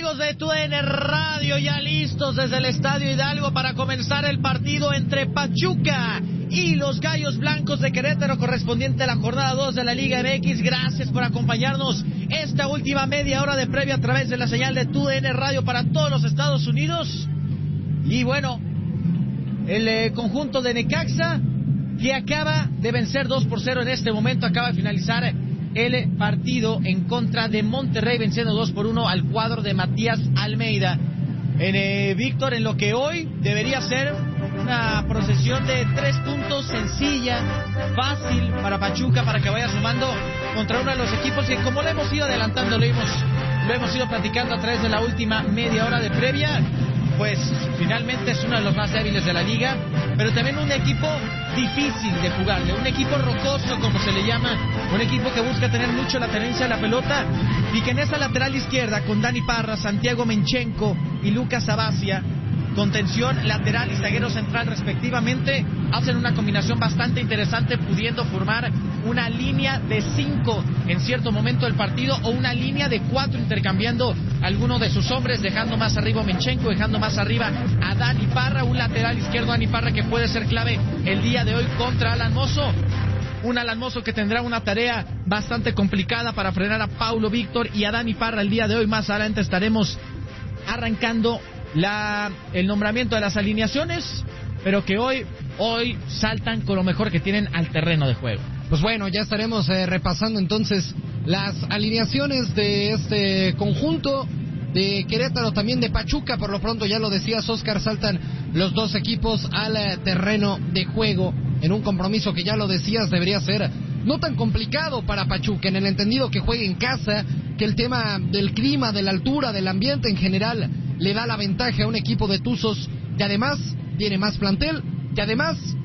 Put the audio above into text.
amigos de TUDN Radio, ya listos desde el Estadio Hidalgo para comenzar el partido entre Pachuca y los Gallos Blancos de Querétaro, correspondiente a la jornada 2 de la Liga MX. Gracias por acompañarnos esta última media hora de previa a través de la señal de TUDN Radio para todos los Estados Unidos. Y bueno, el conjunto de Necaxa, que acaba de vencer 2-0 en este momento, acaba de finalizar el partido en contra de Monterrey, venciendo 2-1 al cuadro de Matías Almeida. Víctor, en lo que hoy debería ser una procesión de 3 puntos sencilla, fácil para Pachuca, para que vaya sumando contra uno de los equipos que, como lo hemos ido adelantando, lo hemos ido platicando a través de la última media hora de previa, pues finalmente es uno de los más débiles de la liga, pero también un equipo difícil de jugarle, un equipo rocoso, como se le llama, un equipo que busca tener mucho la tenencia de la pelota, y que en esa lateral izquierda, con Dani Parra, Santiago Menchenko y Lucas Abacia, contención lateral y zaguero central respectivamente, hacen una combinación bastante interesante, pudiendo formar una línea de 5 en cierto momento del partido, o una línea de 4 intercambiando alguno de sus hombres, dejando más arriba a Menchenko, dejando más arriba a Dani Parra, un lateral izquierdo Dani Parra que puede ser clave el día de hoy contra Alan Mozo. Un Alan Mozo que tendrá una tarea bastante complicada para frenar a Paulo Víctor y a Dani Parra el día de hoy. Más adelante estaremos arrancando el nombramiento de las alineaciones, pero que hoy saltan con lo mejor que tienen al terreno de juego. Pues bueno, ya estaremos repasando entonces las alineaciones de este conjunto de Querétaro, también de Pachuca. Por lo pronto, ya lo decías, Oscar, saltan los dos equipos al terreno de juego en un compromiso que, ya lo decías, debería ser no tan complicado para Pachuca, en el entendido que juegue en casa, que el tema del clima, de la altura, del ambiente en general le da la ventaja a un equipo de Tuzos, que además tiene más plantel, que además